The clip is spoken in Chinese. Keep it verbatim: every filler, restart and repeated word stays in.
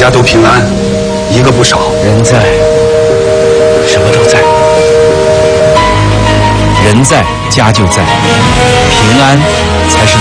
家都平安，一个不少。 人在，什么都在。人在，家就在，平安才是